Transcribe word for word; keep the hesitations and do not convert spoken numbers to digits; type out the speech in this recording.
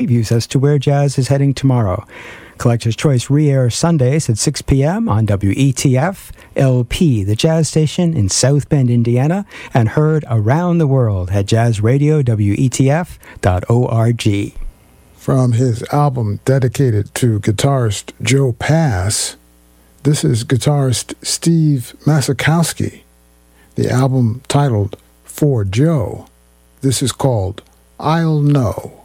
previews as to where jazz is heading tomorrow. Collector's Choice re-airs Sundays at six p.m. on W E T F L P, the jazz station in South Bend, Indiana, and heard around the world at jazz radio W E T F dot org. From his album dedicated to guitarist Joe Pass, this is guitarist Steve Masakowski. The album titled For Joe. This is called I'll Know.